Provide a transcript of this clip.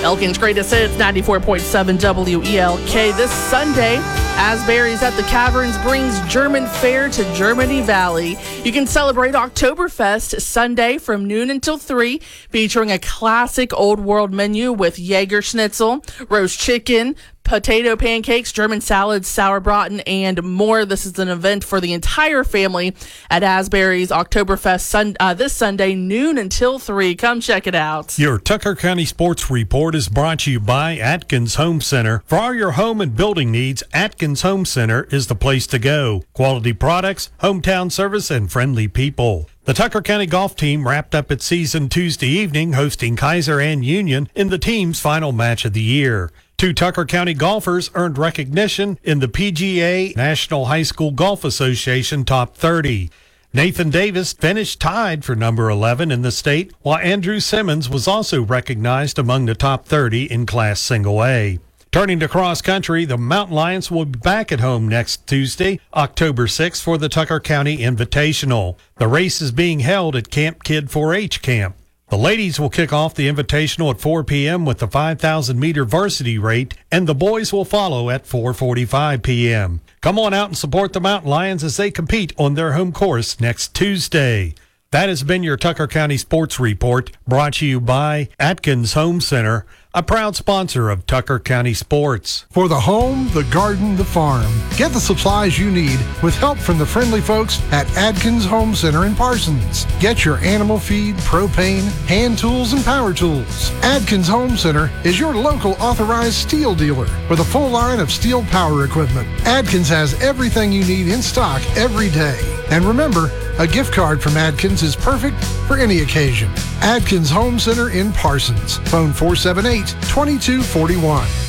Elkin's Greatest Hits, 94.7 WELK. This Sunday, Asbury's at the Caverns brings German Fare to Germany Valley. You can celebrate Oktoberfest Sunday from noon until 3, featuring a classic old world menu with Jaeger Schnitzel, roast chicken, potato pancakes, German salads, sauerbraten, and more. This is an event for the entire family at Asbury's Oktoberfest this Sunday, noon until 3. Come check it out. Your Tucker County Sports Report is brought to you by Atkins Home Center. For all your home and building needs, Atkins Home Center is the place to go. Quality products, hometown service, and friendly people. The Tucker County golf team wrapped up its season Tuesday evening, hosting Kaiser and Union in the team's final match of the year. 2 Tucker County golfers earned recognition in the PGA National High School Golf Association Top 30. Nathan Davis finished tied for number 11 in the state, while Andrew Simmons was also recognized among the top 30 in Class Single A. Turning to cross country, the Mountain Lions will be back at home next Tuesday, October 6th, for the Tucker County Invitational. The race is being held at Camp Kid 4-H Camp. The ladies will kick off the Invitational at 4 p.m. with the 5,000-meter varsity rate, and the boys will follow at 4:45 p.m. Come on out and support the Mountain Lions as they compete on their home course next Tuesday. That has been your Tucker County Sports Report, brought to you by Atkins Home Center, a proud sponsor of Tucker County Sports. For the home, the garden, the farm, get the supplies you need with help from the friendly folks at Atkins Home Center in Parsons. Get your animal feed, propane, hand tools, and power tools. Atkins Home Center is your local authorized steel dealer with a full line of steel power equipment. Adkins has everything you need in stock every day. And remember, a gift card from Adkins is perfect for any occasion. Adkins Home Center in Parsons. Phone 478-2241.